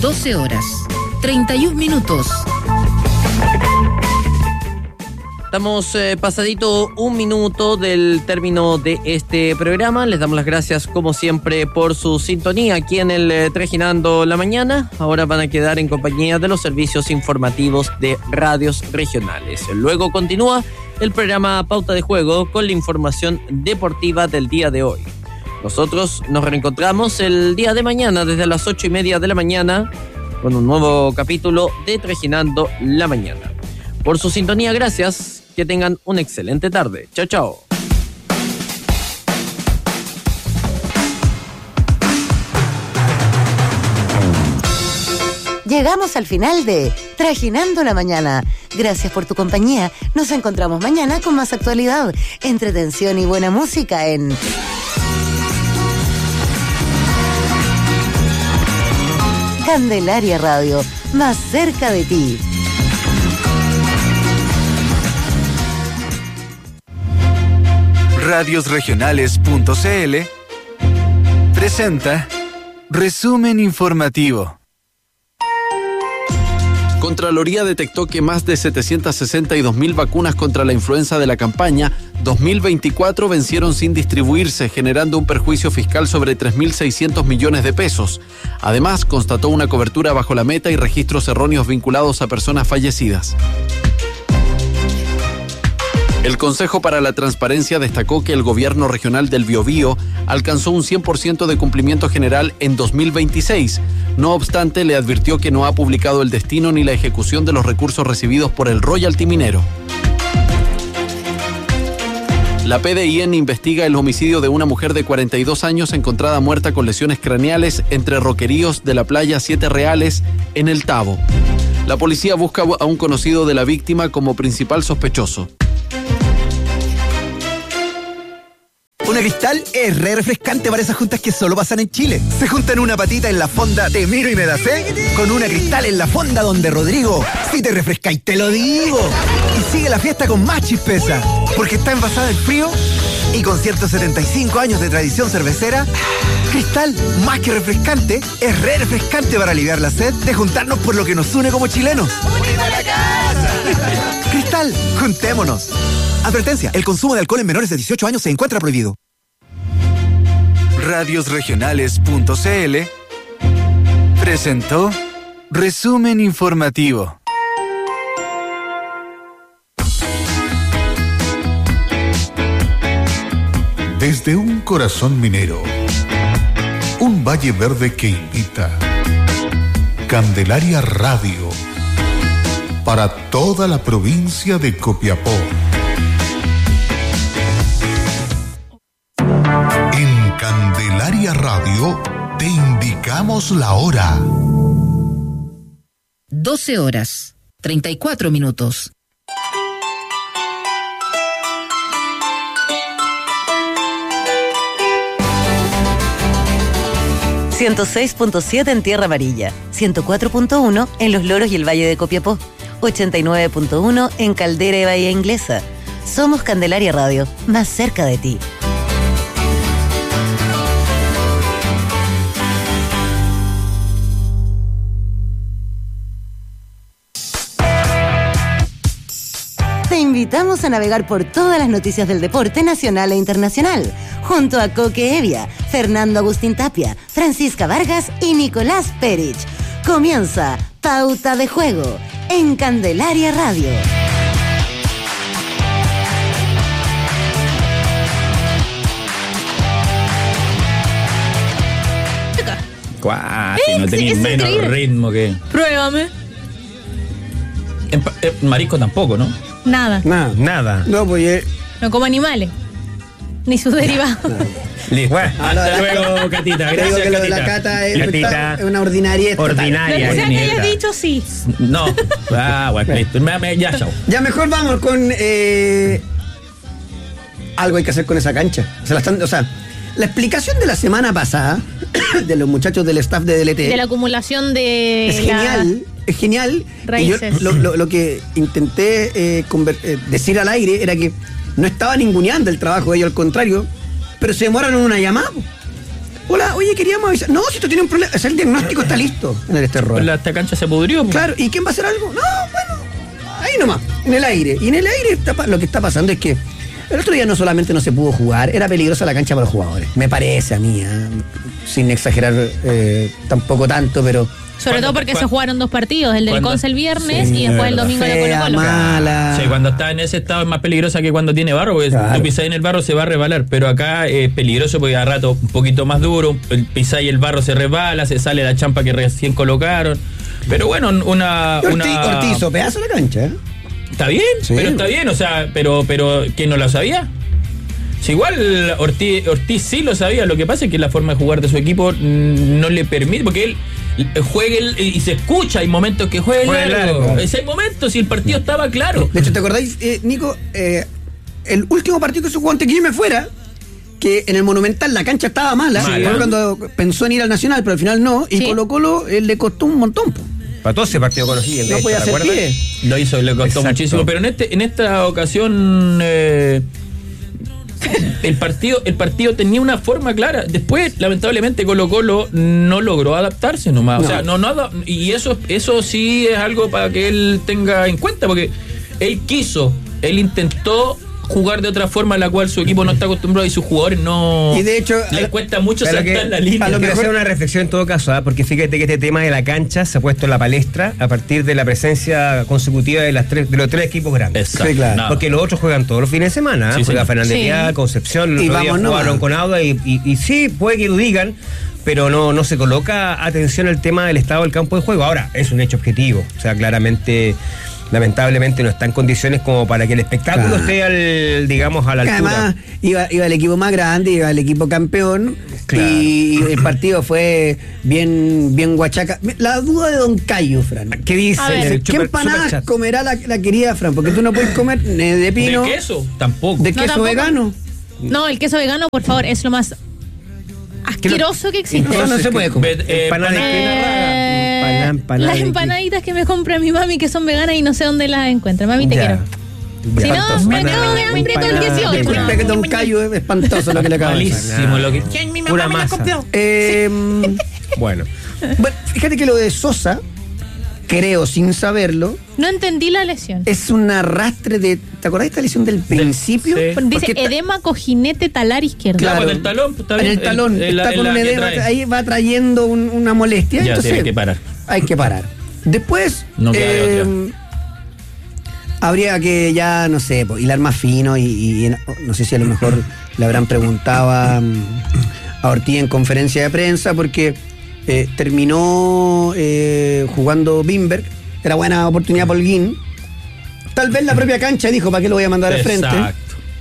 12 horas, 31 minutos. Estamos pasadito un minuto del término de este programa. Les damos las gracias como siempre por su sintonía aquí en el Trajinando la Mañana. Ahora van a quedar en compañía de los servicios informativos de radios regionales. Luego continúa el programa Pauta de Juego con la información deportiva del día de hoy. Nosotros nos reencontramos el día de mañana desde las 8:30 de la mañana con un nuevo capítulo de Trajinando la Mañana. Por su sintonía, gracias. Que tengan una excelente tarde. Chao, chao. Llegamos al final de Trajinando la Mañana. Gracias por tu compañía. Nos encontramos mañana con más actualidad, entretención y buena música en Candelaria Radio, más cerca de ti. Radiosregionales.cl presenta Resumen Informativo. Contraloría detectó que más de 762.000 vacunas contra la influenza de la campaña 2024 vencieron sin distribuirse, generando un perjuicio fiscal sobre 3.600 millones de pesos. Además, constató una cobertura bajo la meta y registros erróneos vinculados a personas fallecidas. El Consejo para la Transparencia destacó que el gobierno regional del Biobío alcanzó un 100% de cumplimiento general en 2026. No obstante, le advirtió que no ha publicado el destino ni la ejecución de los recursos recibidos por el royalty minero. La PDIN investiga el homicidio de una mujer de 42 años encontrada muerta con lesiones craneales entre roqueríos de la playa Siete Reales en El Tabo. La policía busca a un conocido de la víctima como principal sospechoso. Una Cristal es re refrescante para esas juntas que solo pasan en Chile. Se juntan una patita en la fonda Te Miro y Me Da Sé con una Cristal en la fonda donde Rodrigo, si te refrescáis te lo digo. Y sigue la fiesta con más chispeza, porque está envasada en frío y con 175 años de tradición cervecera, Cristal, más que refrescante, es re refrescante para aliviar la sed de juntarnos por lo que nos une como chilenos. ¡Unida la casa! Cristal, juntémonos. Advertencia, el consumo de alcohol en menores de 18 años se encuentra prohibido. Radiosregionales.cl presentó Resumen Informativo. Desde un corazón minero, un valle verde que invita. Candelaria Radio, para toda la provincia de Copiapó. En Candelaria Radio te indicamos la hora. 12 horas, 34 minutos. ...106.7 en Tierra Amarilla, 104.1 en Los Loros y el Valle de Copiapó, 89.1 en Caldera y Bahía Inglesa. Somos Candelaria Radio, más cerca de ti. Te invitamos a navegar por todas las noticias del deporte nacional e internacional, junto a Coque Evia, Fernando Agustín Tapia, Francisca Vargas y Nicolás Perich. Comienza Pauta de Juego en Candelaria Radio. No tenéis menos increíble ritmo que... Pruébame. Marisco tampoco, ¿no? Nada. No, pues... No como animales. Ni sus derivados. Listo. Hasta luego, Catita. Gracias, que lo de Catita. la Cata es, Catita. es una ordinaria. Ordinaria. Lo que sea que hayas dicho, sí. No. Bueno, listo. Ya, chao. Ya mejor vamos con... algo hay que hacer con esa cancha. La explicación de la semana pasada de los muchachos del staff de DLT... De la acumulación de... Es genial. Raíces. Y yo lo que intenté decir al aire era que no estaba ninguneando el trabajo de ellos, al contrario, pero se demoraron una llamada. Hola, oye, queríamos avisar. No, si tú tienes un problema, o sea, el diagnóstico está listo en el Esterroa. Esta cancha se pudrió. Pues. Claro, ¿y quién va a hacer algo? No, bueno, ahí nomás, en el aire. Y en el aire lo que está pasando es que el otro día no solamente no se pudo jugar, era peligrosa la cancha para los jugadores. Me parece a mí, sin exagerar tampoco tanto, pero... Sobre todo porque se jugaron 2 partidos, el del Conce el viernes Sí, y después el domingo de fea, Colo-Colo. mala. Sí, cuando está en ese estado es más peligrosa que cuando tiene barro, porque Claro. tú pisás en el barro se va a resbalar, pero acá es peligroso porque a rato un poquito más duro, pisás y el barro se resbala, se sale la champa que recién colocaron. Pero bueno, Ortiz hizo pedazo la cancha, ¿eh? Está bien, Sí. pero está bien, o sea, pero ¿quién no lo sabía? Si igual Ortiz sí lo sabía, lo que pasa es que la forma de jugar de su equipo no le permite, porque él juega y se escucha, hay momentos que juega largo. Hay momentos y el partido estaba claro. De hecho, ¿te acordáis, Nico? El último partido que se jugó antes que yo me fuera, que en el Monumental la cancha estaba mala, fue cuando pensó en ir al Nacional, pero al final no, y Sí. Colo-Colo le costó un montón. Po. Para todo ese partido con los Higgins. No podía hacer pie. Lo hizo y le costó Exacto. muchísimo, pero en esta ocasión el partido tenía una forma clara. Después, lamentablemente, Colo-Colo no logró adaptarse nomás. No. O sea, y eso sí es algo para que él tenga en cuenta, porque él intentó jugar de otra forma a la cual su equipo no está acostumbrado y sus jugadores no... Y de hecho, les cuesta mucho Pero saltar que- la línea. a lo mejor hacer una reflexión en todo caso, porque fíjate que este tema de la cancha se ha puesto en la palestra a partir de la presencia consecutiva de los 3 equipos grandes. Exacto. Sí, claro. Nada. Porque los otros juegan todos los fines de semana. Sí, Juega señor. Fernández Sí. Vial, Concepción, el Y otro día vamos jugaron nomás. con Auda y sí, puede que lo digan, pero no se coloca atención al tema del estado del campo de juego. Ahora, es un hecho objetivo. O sea, claramente, lamentablemente no está en condiciones como para que el espectáculo Claro. esté a la altura. Además, iba el equipo más grande, iba el equipo campeón, Claro. y el partido fue bien guachaca. La duda de Don Cayo, Fran. ¿Qué dice? A ver. ¿Qué empanadas comerá la querida Fran? Porque tú no puedes comer de pino, ¿De queso? Tampoco. de No, queso tampoco. vegano. No, el queso vegano, por favor, es lo más asqueroso que existe. Eso no se puede comer. Empanada de Las de qué? empanaditas que me compra mi mami que son veganas y no sé dónde las encuentra. Mami, te Ya. quiero. Si no, me quedo hambre todo el 18. Disculpe que Don Cayo es espantoso lo que le acaba de decir. Malísimo lo que... Pura masa. Bueno. Bueno, fíjate que lo de Sosa, creo sin saberlo, No entendí la lesión. es un arrastre de... ¿Te acordás de esta lesión del principio? sí. Dice Porque edema cojinete talar izquierdo. Claro. Claro, en el talón, está en bien. el talón, En la- está en con la un que edema, trae. ahí va trayendo una molestia. Ya, entonces, tiene que parar. Hay que parar. Después, No queda de otra. habría que ya, no sé, hilar más fino y no sé si a lo mejor le habrán preguntado a Ortiz en conferencia de prensa, porque terminó jugando Bimberg, era buena oportunidad por Holguín. Tal vez la propia cancha dijo, ¿para qué lo voy a mandar al frente? Exacto.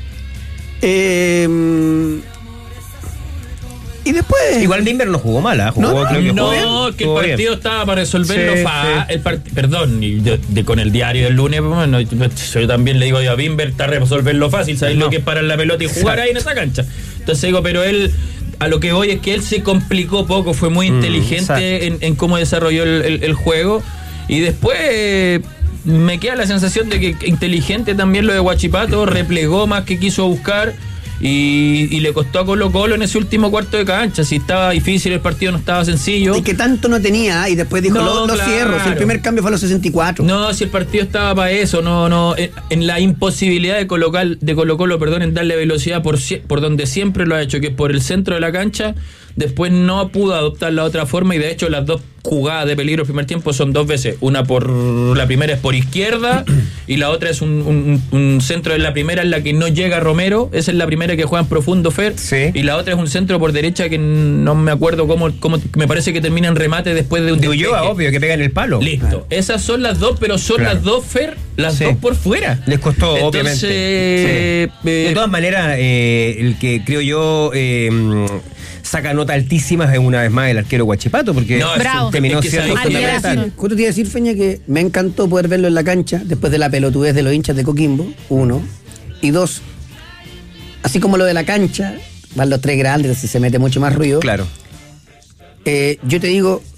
Y después... Igual Bimber no jugó mal, jugó, No, creo que jugó No, bien, que el jugó bien. partido estaba para resolverlo. Sí, Perdón, y con el diario del lunes, bueno, yo también le digo a Bimber, está resolverlo fácil, ¿sabes lo que es parar la pelota y jugar ahí en esa cancha? Entonces digo, pero él, a lo que voy es que él se complicó poco, fue muy inteligente en cómo desarrolló el juego. Y después me queda la sensación de que inteligente también lo de Huachipato, replegó más que quiso buscar. Y le costó a Colo-Colo en ese último cuarto de cancha. Si estaba difícil el partido, no estaba sencillo. Y que tanto no tenía, y después dijo, No, lo claro. cierro. Si el primer cambio fue a los 64. No, si el partido estaba para eso, no, en la imposibilidad de Colo-Colo, perdón, en darle velocidad por donde siempre lo ha hecho, que es por el centro de la cancha. Después no pudo adoptar la otra forma, y de hecho las dos jugadas de peligro el primer tiempo son 2 veces. La primera es por izquierda y la otra es un centro en la primera en la que no llega Romero. Esa es la primera que juega en profundo Fer. Sí. Y la otra es un centro por derecha que no me acuerdo cómo me parece que termina en remate después de un De Ulloa, despeje. obvio, que pega en el palo. Listo. Esas son las dos, pero son Claro. las dos, Fer, las Sí. dos por fuera. Les costó, Entonces, obviamente. Sí. De todas maneras, el que creo yo saca nota altísimas es una vez más el arquero Huachipato, porque No, Bravo. terminó es que siendo sabéis que fundamental. Justo te iba a decir, Feña, que me encantó poder verlo en la cancha después de la pelotudez de los hinchas de Coquimbo, 1. Y 2, así como lo de la cancha, van los 3 grandes, se mete mucho más ruido. Claro. Yo te digo,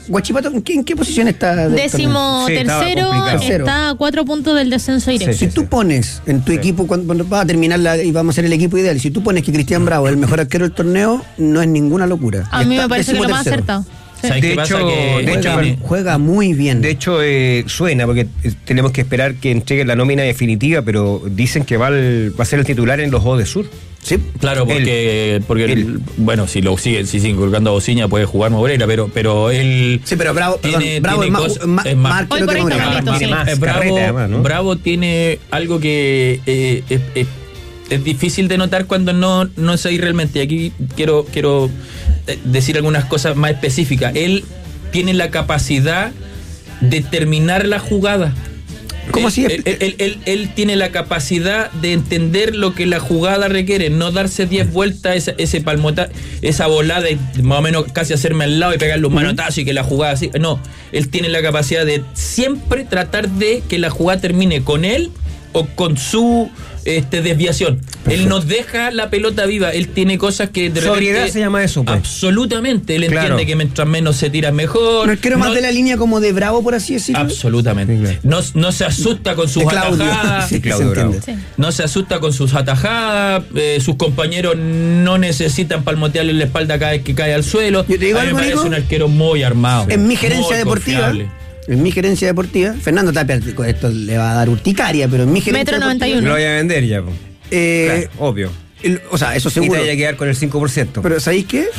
Guachipato, ¿en qué posición está? Décimo tercero, está a 4 puntos del descenso directo. Si tú pones en tu equipo, cuando va a terminar y vamos a hacer el equipo ideal, si tú pones que Cristian Bravo es el mejor arquero del torneo, no es ninguna locura. A mí me parece que lo más acertado. Sí. De hecho, juega muy bien. De hecho, suena, porque tenemos que esperar que entregue la nómina definitiva, pero dicen que va a ser el titular en los Juegos de Sur. Sí, claro, porque bueno, si siguen colocando a Bociña puede jugar Moreira, pero él. Sí, pero Bravo es más arquero que Moreira. Bravo tiene algo que es difícil de notar cuando no es ahí realmente. Y aquí quiero decir algunas cosas más específicas. Él tiene la capacidad de terminar la jugada. ¿Cómo así? Él tiene la capacidad de entender lo que la jugada requiere, no darse 10 vueltas, ese palmota, esa volada, más o menos casi hacerme al lado y pegarle un manotazo y que la jugada así. No, él tiene la capacidad de siempre tratar de que la jugada termine con él o con su desviación. Perfecto. Él nos deja la pelota viva, él tiene cosas que de sobriedad repente, se llama eso, pues. Absolutamente, él entiende que mientras menos se tira mejor. ¿No quiero más de la línea como de Bravo, por así decirlo? Absolutamente. Sí, claro. No se asusta con sus atajadas. Sí, Claudio Bravo. Sí. No se asusta con sus atajadas, sus compañeros no necesitan palmotearle la espalda cada vez que cae al suelo. Yo te digo algo, me parece un arquero muy armado. En mi gerencia deportiva, Fernando Tapia, esto le va a dar urticaria, pero en mi gerencia 1,91 m. Lo voy a vender ya. Claro, obvio. O sea, eso seguro. Y te vaya a quedar con el 5%. Pero ¿sabéis qué?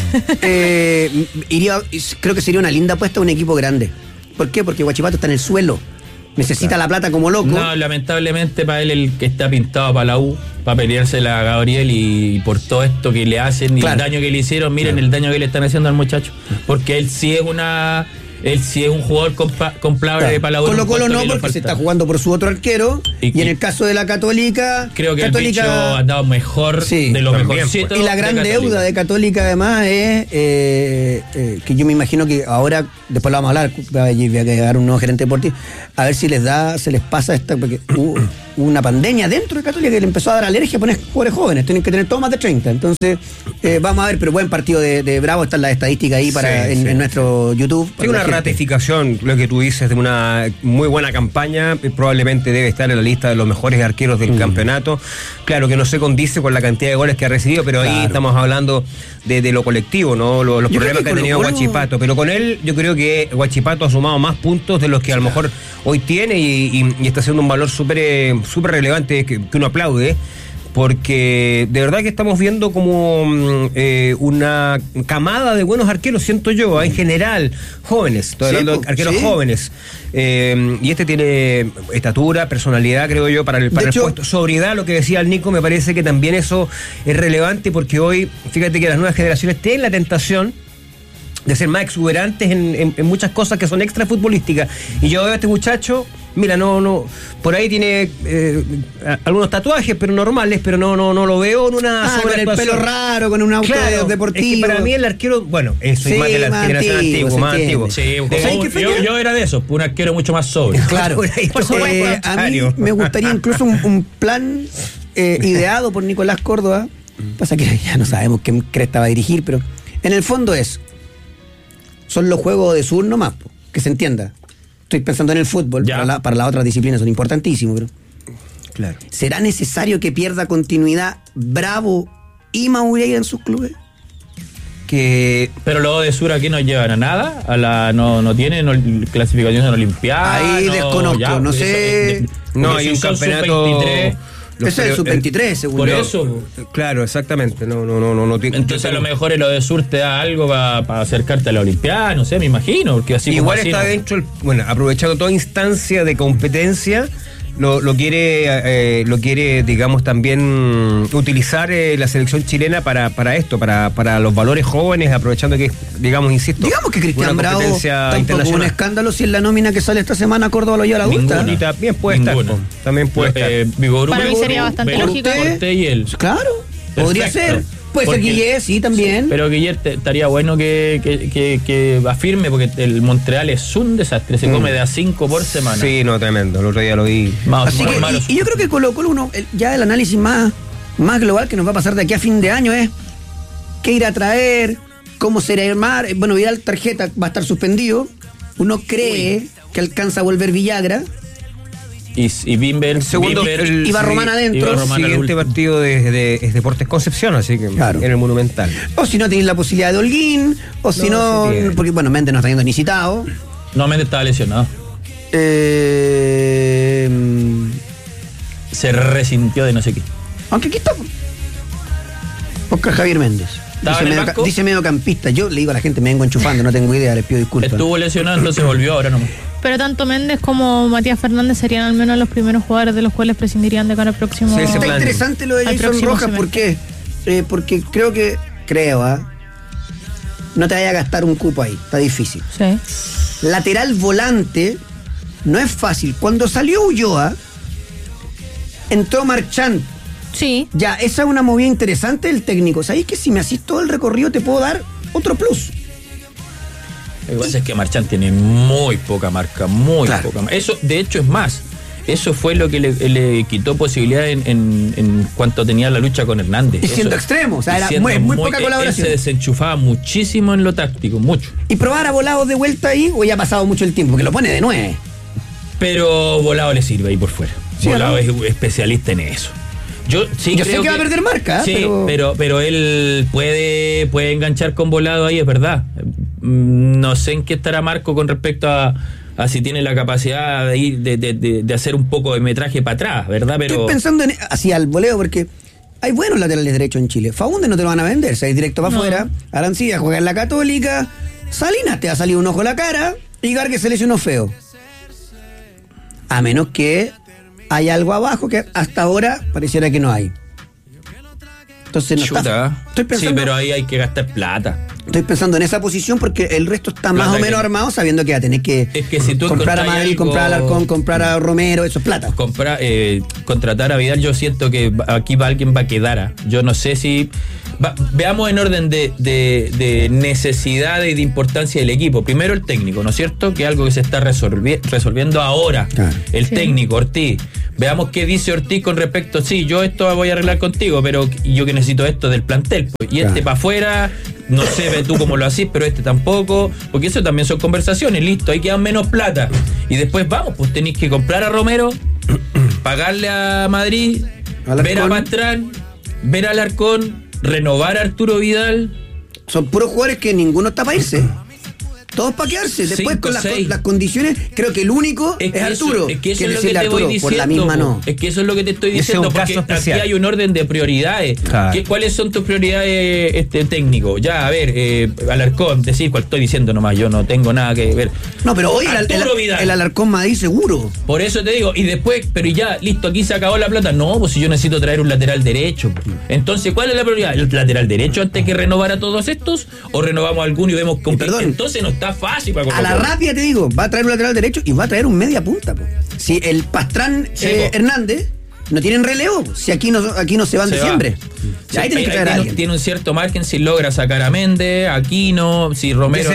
Creo que sería una linda apuesta a un equipo grande. ¿Por qué? Porque Guachipato está en el suelo. Necesita la plata como loco. No, lamentablemente para él el que está pintado para la U, para peleársela a Gabriel y por todo esto que le hacen y el daño que le hicieron, miren el daño que le están haciendo al muchacho. Porque él sí es un jugador con palabra de palabra. Colo no, porque se está jugando por su otro arquero. Y en el caso de la Católica, creo que el bicho ha andado mejor, de lo mejorcito. Y la gran deuda de Católica además es que yo me imagino que ahora, después lo vamos a hablar, voy a llegar un nuevo gerente deportivo, a ver si se les pasa esta, porque hubo una pandemia dentro de Católica que le empezó a dar alergia a poner jugadores jóvenes, tienen que tener todos más de 30. Entonces, vamos a ver, pero buen partido de Bravo, están las estadísticas ahí en nuestro YouTube. Tiene una ratificación, lo que tú dices, de una muy buena campaña, probablemente debe estar en la lista de los mejores arqueros del campeonato. Claro que no se condice con la cantidad de goles que ha recibido, pero ahí estamos hablando de lo colectivo, ¿no? Los problemas que ha tenido Guachipato. Pero con él, yo creo que Guachipato ha sumado más puntos de los que a lo mejor hoy tiene y está siendo un valor súper relevante que uno aplaude. Porque de verdad que estamos viendo como una camada de buenos arqueros, siento yo, en general, jóvenes, estoy hablando de arqueros jóvenes. Y este tiene estatura, personalidad, creo yo, para el puesto. Sobriedad, lo que decía el Nico, me parece que también eso es relevante porque hoy, fíjate que las nuevas generaciones tienen la tentación de ser más exuberantes en muchas cosas que son extra futbolísticas. Y yo veo a este muchacho, mira, no, por ahí tiene algunos tatuajes, pero normales, pero no lo veo en una con el pelo raro, con un auto deportivo. Es que para mí el arquero, bueno, eso es más de la generación antigua, más antiguo. Sí, yo era de esos, un arquero mucho más sobrio. Claro, por supuesto. A mí me gustaría incluso un plan ideado por Nicolás Córdoba. Pasa que ya no sabemos qué cresta va a dirigir, pero en el fondo son los juegos de sur nomás, que se entienda. Estoy pensando en el fútbol, para las otras disciplinas son importantísimos, pero claro. ¿Será necesario que pierda continuidad Bravo y Maureira en sus clubes? Pero los de sur aquí no llevan a nada, no tienen clasificación en Olimpiada. Ahí desconozco, no sé. No, hay un campeonato. Ese es el sub-23, según por eso. Claro, exactamente. No. Entonces a lo mejor lo de sur te da algo para acercarte a la Olimpiada, no sé, me imagino. Porque así igual como está dentro, aprovechando toda instancia de competencia, lo quiere, digamos, también utilizar la selección chilena para esto, para los valores jóvenes, aprovechando que, digamos que Cristian Bravo tampoco un escándalo si en la nómina que sale esta semana Córdoba lo lleva a la gusta. Y también puede estar. Para mí sería bastante lógico. Y él. Claro, podría ser. Puede ser Guillet, sí, también. Sí, pero Guillet estaría bueno que afirme, porque el Montreal es un desastre, se come de a 5 por semana. Sí, no, tremendo, el otro día lo vi. Así que, y yo creo que Colo-Colo, ya el análisis más global que nos va a pasar de aquí a fin de año es qué ir a traer, cómo será el mar. Bueno, Vidal tarjeta va a estar suspendido. Uno cree que alcanza a volver Villagra. Y Bimber, segundo, iba Román adentro. El siguiente partido es Deportes Concepción, así que claro, en el Monumental. O si no tenéis la posibilidad de Holguín, o si no, porque bueno, Méndez no está yendo ni citado. No, Méndez estaba lesionado. Se resintió de no sé qué. Aunque aquí está Oscar Javier Méndez. Dice mediocampista. Yo le digo a la gente, me vengo enchufando, no tengo idea, les pido disculpas. Estuvo lesionado, entonces volvió ahora nomás. Pero tanto Méndez como Matías Fernández serían al menos los primeros jugadores de los cuales prescindirían de cara al próximo. Sí, está interesante lo de Jason Rojas, ¿por qué? Porque creo, no te vaya a gastar un cupo ahí, está difícil. Sí. Lateral volante, no es fácil. Cuando salió Ulloa, entró Marchand. Sí. Ya, esa es una movida interesante del técnico. ¿Sabéis que si me hacís todo el recorrido te puedo dar otro plus? Lo que pasa es que Marchand tiene muy poca marca, poca marca. Eso, de hecho, es más. Eso fue lo que le quitó posibilidad en cuanto tenía la lucha con Hernández. Y siendo extremo, o sea, era muy poca colaboración. Se desenchufaba muchísimo en lo táctico, mucho. ¿Y probar a Volado de vuelta ahí o ya ha pasado mucho el tiempo? Porque lo pone de 9. Pero Volado le sirve ahí por fuera. Sí, Volado es especialista en eso. Yo sé que va a perder marca, sí, pero él puede enganchar con Volado ahí, es verdad. No sé en qué estará Marco con respecto a si tiene la capacidad de ir de hacer un poco de metraje para atrás, ¿verdad? Pero estoy pensando en así al voleo, porque hay buenos laterales derechos en Chile. Faúndez no te lo van a vender, se va directo para afuera. Arancilla juega en la Católica. Salinas te va a salir un ojo a la cara. Y Gargue se lesionó feo. A menos que hay algo abajo que hasta ahora pareciera que no hay. Entonces no está. Estoy pensando, sí, pero ahí hay que gastar plata. Estoy pensando en esa posición porque el resto está más o menos armado, sabiendo que va a tener que si tú comprar a Madrid, comprar a Alarcón, comprar a Romero, eso es plata. Contratar a Vidal, yo siento que aquí alguien va a quedar. Yo no sé si... veamos en orden de necesidad y de importancia del equipo. Primero el técnico, ¿no es cierto? Que es algo que se está resolviendo ahora. Claro. El técnico, Ortiz. Veamos qué dice Ortiz con respecto, sí, yo esto voy a arreglar contigo, pero yo que necesito esto del plantel, pues. Y este para afuera, no sé, ve tú cómo lo hacís, pero este tampoco, porque eso también son conversaciones, listo, ahí quedan menos plata. Y después vamos, pues tenéis que comprar a Romero, pagarle a Madrid, Alarcón, ver a Pastrán, ver a Alarcón, renovar a Arturo Vidal. Son puros jugadores que ninguno está para irse. Todos para quedarse. Después con las condiciones, creo que el único es Arturo. Es que eso es lo que te voy diciendo. Por la misma no. Es que eso es lo que te estoy diciendo, porque aquí hay un orden de prioridades. Claro. ¿Cuáles son tus prioridades técnicos? Ya, a ver, Alarcón, decir cuál estoy diciendo nomás, yo no tengo nada que ver. No, pero hoy el Alarcón Madrid seguro. Por eso te digo, y después, pero ya, listo, aquí se acabó la plata. No, pues si yo necesito traer un lateral derecho. Entonces, ¿cuál es la prioridad? ¿El lateral derecho antes que renovar a todos estos? ¿O renovamos alguno y vemos con entonces no está fácil para a la rápida te digo, va a traer un lateral derecho y va a traer un media punta. Si el Pastrán Hernández no tienen relevo, si aquí no se van de siempre. Sí, ahí tiene que traer a alguien. Tiene un cierto margen si logra sacar a Méndez, Aquino, si Romero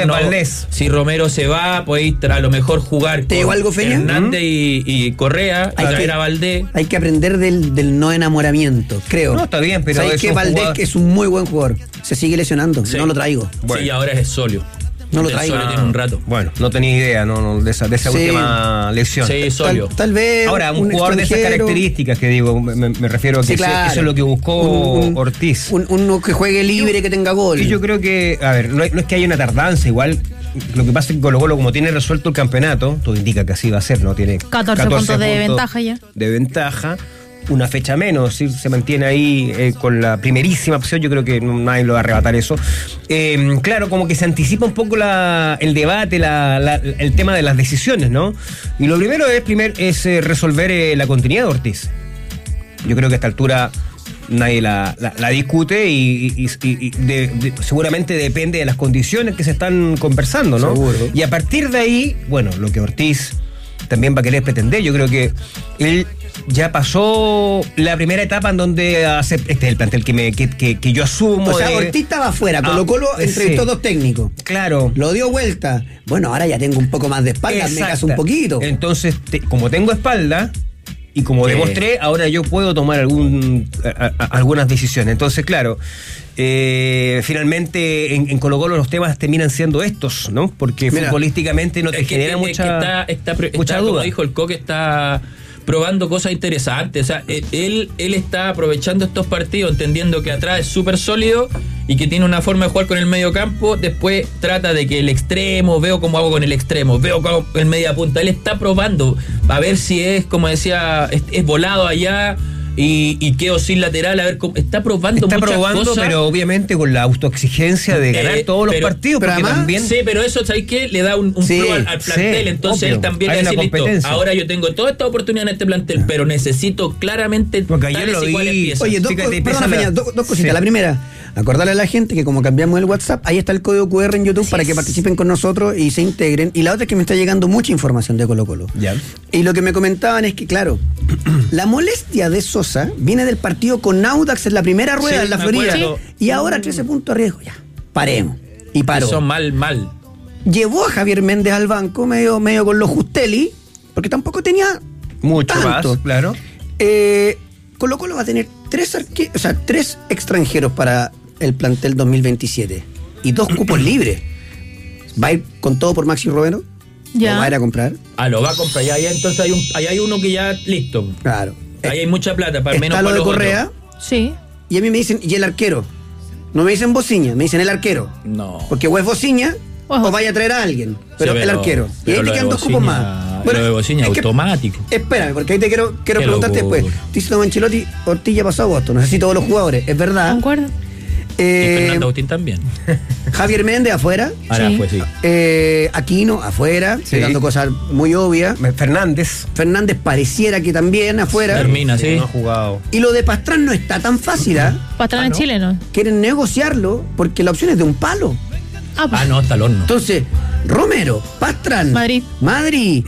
si Romero se va, puede a lo mejor jugar con algo, Hernández y Correa, y traer a Valdés. Hay que aprender del no enamoramiento, creo. No, está bien, pero ¿sabes que Valdés, que es un muy buen jugador, se sigue lesionando? Sí. No lo traigo. Bueno. Sí, ahora es Solio. No lo traigo. Tiene un rato. Bueno, no tenía idea de esa última lección. Sí, Solio. Tal vez. Ahora, un jugador de esas características que digo, me refiero a que claro, eso es lo que buscó Ortiz. Uno que juegue libre, que tenga gol. Y yo creo que, a ver, no es que haya una tardanza, igual. Lo que pasa es que Colo-Colo, como tiene resuelto el campeonato, todo indica que así va a ser, ¿no? Tiene 14 puntos de ventaja ya. De ventaja. Una fecha menos, ¿sí? Se mantiene ahí con la primerísima opción, yo creo que nadie lo va a arrebatar eso. Claro, como que se anticipa un poco el debate, el tema de las decisiones, ¿no? Y lo primero es resolver la continuidad de Ortiz. Yo creo que a esta altura nadie la discute y seguramente depende de las condiciones que se están conversando, ¿no? Seguro. Y a partir de ahí, bueno, lo que Ortiz también va a querer pretender, yo creo que él ya pasó la primera etapa en donde este es el plantel que yo asumo. O sea, Ortiz estaba afuera, Colo-Colo entrevistó dos técnicos. Claro. Lo dio vuelta. Bueno, ahora ya tengo un poco más de espalda, me caso un poquito. Entonces, como tengo espalda y como Sí. demostré, ahora yo puedo tomar algunas decisiones. Entonces, claro, finalmente en Colo-Colo los temas terminan siendo estos, ¿no? Porque Mira, futbolísticamente no te Es que genera mucha mucha duda. Como dijo el Coque, está probando cosas interesantes. O sea, él está aprovechando estos partidos, entendiendo que atrás es súper sólido y que tiene una forma de jugar con el medio campo. Después trata de que el extremo, veo cómo hago con el extremo, veo cómo hago el media punta. Él está probando a ver si es, como decía, es volado allá y quedo sin lateral, a ver cómo. Está probando muchas cosas. pero obviamente con la autoexigencia de ganar todos los partidos, pero porque además, también... Sí, pero eso, ¿sabes qué? Le da un Sí, plus al plantel. sí, Entonces obvio. él también Hay le una dice, listo, competencia. ahora yo tengo toda esta oportunidad en este plantel, pero necesito claramente Porque ayer tales lo y cuales vi. piezas. Oye, Fíjate, perdona, empieza Peña, la- dos cositas. Sí. La primera, acordarle a la gente que como cambiamos el WhatsApp, ahí está el código QR en YouTube para que participen con nosotros y se integren. Y la otra es que me está llegando mucha información de Colo-Colo. Ya. Y lo que me comentaban es que, claro, la molestia de Sosa viene del partido con Audax en la primera rueda Sí, en la me Florida. acuerdo. Y ahora 13 puntos de riesgo. Ya, paremos. Y paró. Eso mal. Llevó a Javier Méndez al banco medio con los Justelli, porque tampoco tenía Mucho tanto. más, claro. Colo-Colo va a tener tres extranjeros para el plantel 2027 y 2 cupos libres. ¿Va a ir con todo por Maxi Romero? Ya. ¿Lo va a ir a comprar? Lo va a comprar. Ya, entonces ahí hay uno que ya listo. Claro. Ahí hay mucha plata, para Está menos lo para de los Correa otros. Sí. y a mí me dicen, ¿y el arquero? No me dicen Bociña, me dicen el arquero. No. Porque o es Bociña o vaya a traer a alguien. Pero Sí, el arquero. Y ahí te quedan 2 cupos más. Lo de Bociña es que- automático. Espérame, porque ahí te quiero Qué preguntarte locura. después. Dice Don Ancelotti, Ortiz pasó agosto. No sé si todos los jugadores. Es verdad. ¿Concuerdo? Y Fernando Agustín también. Javier Méndez afuera. Ahora Sí. fue, sí. Aquino afuera, Sí. dando cosas muy obvias. Fernández. Fernández pareciera que también afuera. Termina, sí. No ha jugado. Y lo de Pastrán no está tan fácil, ¿ah? Pastrán en Chile, ¿no? Quieren negociarlo porque la opción es de un palo. Pues. No, está al horno. Entonces, Romero, Pastrán, Madrid.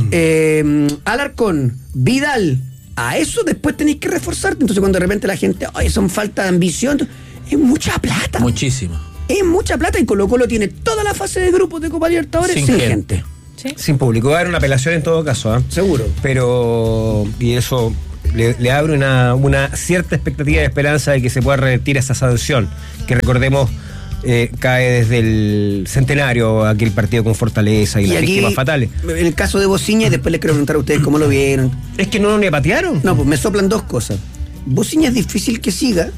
Alarcón, Vidal. A eso después tenéis que reforzarte. Entonces, cuando de repente la gente, ay, son falta de ambición, es mucha plata. Muchísimo. Es mucha plata y Colo-Colo tiene toda la fase de grupos de Copa Libertadores Sin sin gente. gente. Sin público. Va a haber una apelación en todo caso, ¿ah? Seguro. Pero, y eso le abre una cierta expectativa de esperanza de que se pueda revertir esa sanción, que recordemos cae desde el centenario, aquel partido con Fortaleza y las aquí, víctimas fatales. en el caso de Bociña, y después les quiero preguntar a ustedes cómo lo vieron. Es que no le patearon. No, pues me soplan 2 cosas. Bociña es difícil que siga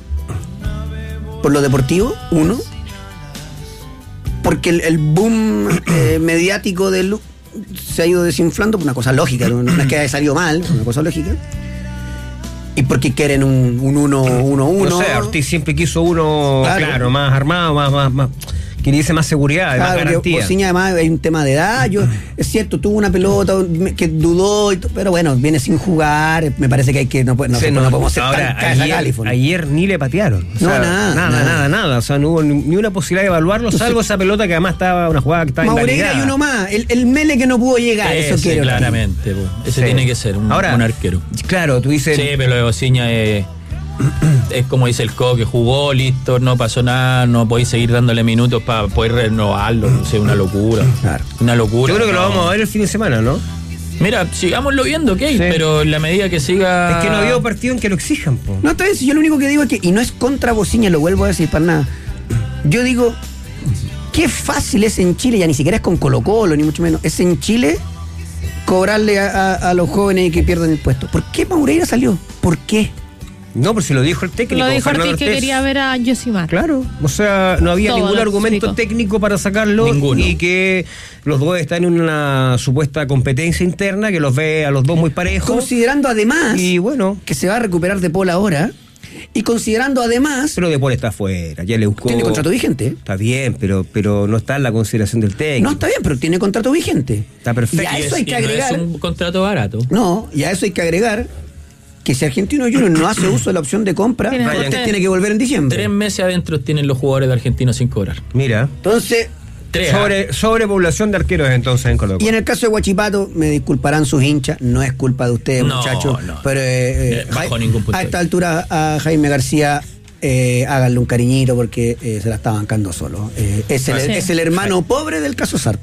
por lo deportivo, uno, porque el boom mediático de él se ha ido desinflando por una cosa lógica, no es que haya salido mal, es una cosa lógica. Y porque quieren un 1-1-1. No sé, Ortiz siempre quiso uno, claro, más armado, más que dice más seguridad, más garantía. Bociña además hay un tema de edad. Es cierto, tuvo una pelota que dudó, pero bueno, viene sin jugar. Me parece que hay que no podemos ser ahora, tan caja California. ayer ni le patearon. O No, sea, nada. O sea, no hubo ni una posibilidad de evaluarlo, salvo esa pelota que además estaba una jugada que estaba Maureira y uno más. El Mele que no pudo llegar, eso quiero. Claramente. Ese tiene que ser un arquero. Claro, tú dices. Sí, pero lo de Bociña es como dice el Coque, jugó, listo, no pasó nada, no podéis seguir dándole minutos para poder renovarlo, no sé, una locura. Claro. Una locura. Yo creo que lo vamos a ver el fin de semana, ¿no? Mira, sigámoslo viendo, ok, pero en la medida que siga. Es que no ha habido partido en que lo exijan, po. No, está bien, si yo lo único que digo es que, y no es contra Bociña, lo vuelvo a decir para nada. Yo digo, qué fácil es en Chile, ya ni siquiera es con Colo-Colo, ni mucho menos, es en Chile cobrarle a los jóvenes que pierden el puesto. ¿Por qué Maureira salió? ¿Por qué? No, pero si lo dijo el técnico. Lo dijo Fernando Ortiz que Ortiz. quería ver a Yosimar. Claro, o sea, no había Todo ningún lo argumento explicó. técnico para sacarlo. Ninguno. Y que los dos están en una supuesta competencia interna que los ve a los dos muy parejos. Considerando además Y bueno, que se va a recuperar De Paul ahora, y considerando además pero De Paul está afuera, ya le buscó. tiene contrato vigente. Está bien, pero no está en la consideración del técnico. No, está bien, pero tiene contrato vigente. Está perfecto. Y a eso hay que no agregar. es un contrato barato. No, y a eso hay que agregar que si Argentino Juniors no hace uso de la opción de compra, Tiene Cortés usted. tiene que volver en diciembre. 3 meses adentro tienen los jugadores de Argentina sin cobrar. Mira, Entonces, sobrepoblación de arqueros entonces en Colombia. y en el caso de Guachipato, me disculparán sus hinchas, no es culpa de ustedes, No, muchachos, no. pero Bajo ningún punto a de esta vista. altura a Jaime García háganle un cariñito porque se la está bancando solo. Es el hermano pobre del caso Sarper.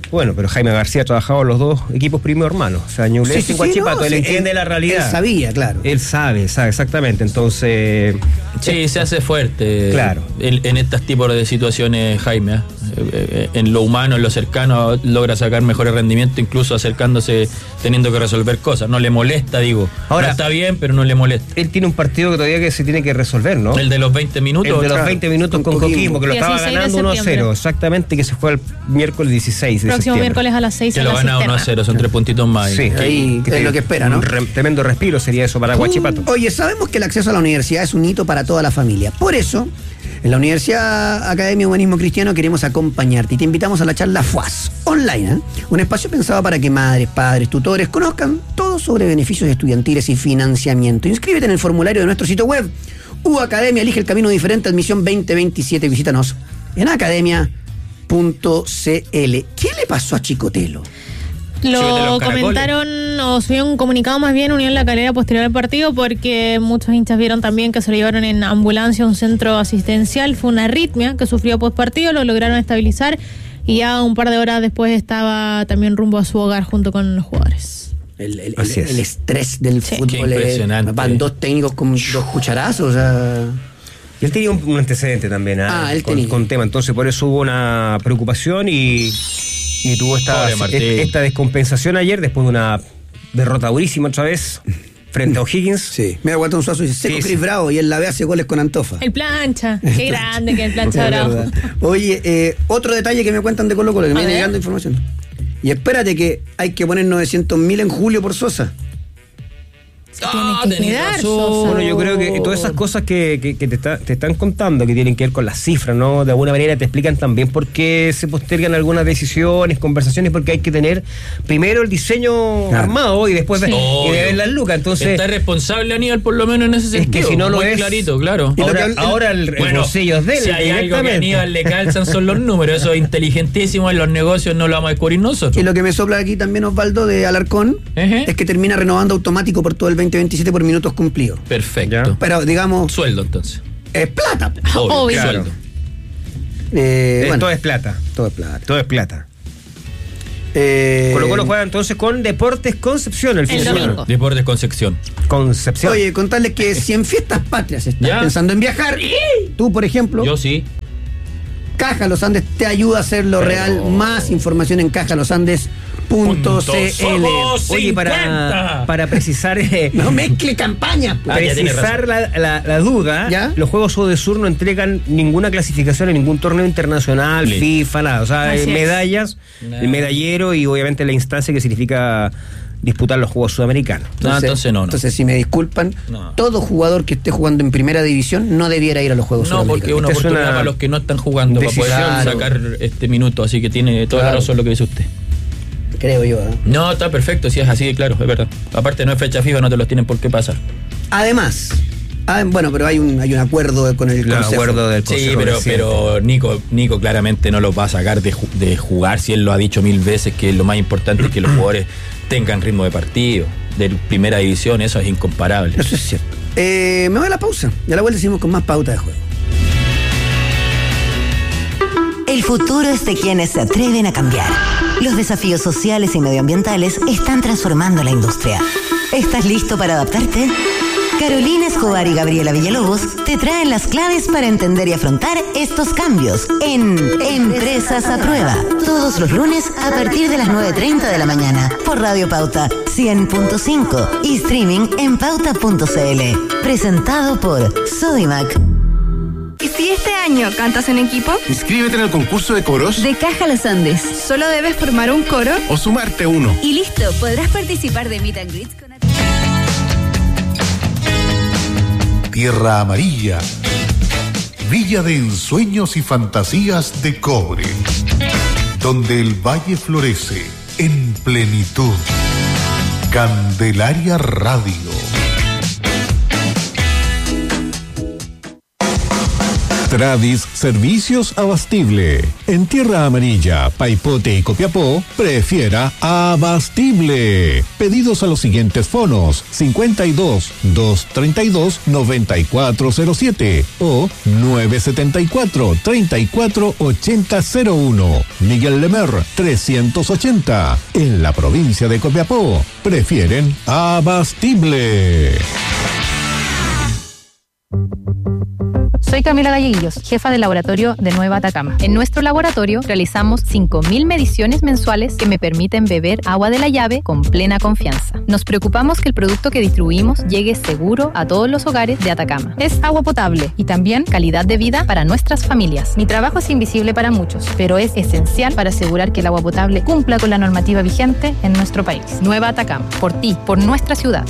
Bueno, pero Jaime García ha trabajado en los dos equipos primo hermanos. O sea, Ñublense y Huachipato. Él entiende la realidad. Él sabía, claro. Él sabe exactamente. Entonces. Sí, se hace fuerte. Claro. En estos tipos de situaciones, Jaime. En lo humano, en lo cercano, logra sacar mejores rendimientos, incluso acercándose, teniendo que resolver cosas. No le molesta, digo. Ahora, no está bien, pero no le molesta. Él tiene un partido que todavía que se tiene que resolver, ¿no? El de los 20 minutos. El de los 20 minutos con Coquimbo, que lo estaba ganando 1-0. Exactamente, que se fue el miércoles 16 de próximo miércoles a las 6 que lo gana 1-0, son 3 puntitos más. Sí, ahí es lo que espera, ¿no? Tremendo respiro sería eso para Huachipato. Oye, sabemos que el acceso a la universidad es un hito para toda la familia. Por eso, en la Universidad Academia Humanismo Cristiano queremos acompañarte y te invitamos a la charla FUAS online, ¿eh? Un espacio pensado para que madres, padres, tutores conozcan todo sobre beneficios estudiantiles y financiamiento. Inscríbete en el formulario de nuestro sitio web. Academia, elige el camino diferente, admisión 2027. Visítanos en academia.cl. ¿Qué le pasó a Chicotelo? Lo comentaron o subió un comunicado más bien Unión La Calera posterior al partido, porque muchos hinchas vieron también que se lo llevaron en ambulancia a un centro asistencial. Fue una arritmia que sufrió post partido, lo lograron estabilizar y ya un par de horas después estaba también rumbo a su hogar junto con los jugadores. El estrés del fútbol. Qué impresionante. Van dos técnicos con 2 cucharazos, o sea. Y él tenía un antecedente también con tema, entonces por eso hubo una preocupación y tuvo esta descompensación ayer después de una derrota durísima otra vez frente a O'Higgins. Sí, me aguanta un suazo y seco Cris Bravo y él la ve hace goles con Antofa. El plancha, qué grande que el plancha Bravo. Oye, otro detalle que me cuentan de Colo-Colo, que me viene llegando información. Y espérate que hay que poner 900.000 en julio por Sosa. Tiene que cuidar, Sosa. Bueno, yo creo que todas esas cosas que te están contando, que tienen que ver con las cifras, ¿no? De alguna manera te explican también por qué se postergan algunas decisiones, conversaciones, porque hay que tener primero el diseño armado y después de ver las lucas. Entonces, está responsable Aníbal por lo menos en ese sentido. Es que si no lo muy es clarito, claro. Ahora el bolsillo es de él. Si hay algo que a Aníbal le calzan son los números, eso es inteligentísimo, en los negocios no lo vamos a descubrir nosotros. Y lo que me sopla aquí también, Osvaldo, de Alarcón, es que termina renovando automático por todo el 2027 por minutos cumplidos. Perfecto. ¿Ya? Pero digamos. Sueldo entonces. Es plata. Obvio. Claro. Bueno, todo es plata. Todo es plata. Todo es plata. Colo-Colo juega entonces con Deportes Concepción el fin de semana. Deportes Concepción. Oye, contarles que si en fiestas patrias estás pensando en viajar, tú por ejemplo. Yo sí. Caja Los Andes te ayuda a hacerlo real. Más información en cajalosandes.cl. Oye, para precisar no mezcle campaña, precisar la duda, ¿ya? Los Juegos Odesur no entregan ninguna clasificación en ningún torneo internacional, FIFA, nada, o sea, medallas, el medallero y obviamente la instancia que significa disputar los Juegos Sudamericanos. Entonces, si me disculpan, todo jugador que esté jugando en primera división no debiera ir a los Juegos Sudamericanos. No, porque una oportunidad para los que no están jugando para poder sacar este minuto, así que tiene toda la razón lo que dice usted. Creo yo, No, está perfecto, si es así, claro, es verdad. Aparte no es fecha FIFA, no te los tienen por qué pasar. Además, bueno, pero hay un acuerdo con el Consejo. Acuerdo del Consejo. Sí, pero Nico claramente no los va a sacar de jugar, si él lo ha dicho 1000 veces, que lo más importante es que los jugadores tengan ritmo de partido, de primera división, eso es incomparable. Eso es cierto. Me voy a la pausa, y a la vuelta seguimos con más pauta de juego. El futuro es de quienes se atreven a cambiar. Los desafíos sociales y medioambientales están transformando la industria. ¿Estás listo para adaptarte? Carolina Escobar y Gabriela Villalobos te traen las claves para entender y afrontar estos cambios en Empresas a Prueba. Todos los lunes a partir de las 9:30 de la mañana por Radio Pauta 100.5 y streaming en pauta.cl. Presentado por Sodimac. ¿Y si este año cantas en equipo? Inscríbete en el concurso de coros de Caja Los Andes. Solo debes formar un coro o sumarte uno. Y listo, podrás participar de Meet and Greets con... Tierra Amarilla, Villa de ensueños y fantasías de cobre, donde el valle florece en plenitud. Candelaria Radio. Tradis Servicios Abastible. En Tierra Amarilla, Paipote y Copiapó, prefiera Abastible. Pedidos a los siguientes fonos: 52 232 9407 o 974 34 8001. Miguel Lemer 380. En la provincia de Copiapó, prefieren Abastible. Soy Camila Galleguillos, jefa del laboratorio de Nueva Atacama. En nuestro laboratorio realizamos 5.000 mediciones mensuales que me permiten beber agua de la llave con plena confianza. Nos preocupamos que el producto que distribuimos llegue seguro a todos los hogares de Atacama. Es agua potable y también calidad de vida para nuestras familias. Mi trabajo es invisible para muchos, pero es esencial para asegurar que el agua potable cumpla con la normativa vigente en nuestro país. Nueva Atacama, por ti, por nuestra ciudad.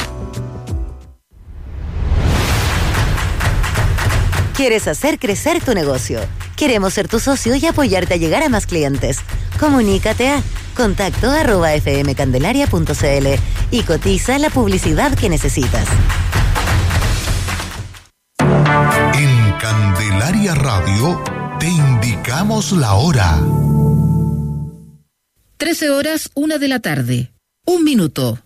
¿Quieres hacer crecer tu negocio? Queremos ser tu socio y apoyarte a llegar a más clientes. Comunícate a contacto@fmcandelaria.cl y cotiza la publicidad que necesitas. En Candelaria Radio te indicamos la hora. 13 horas, 1 de la tarde. 1 minuto.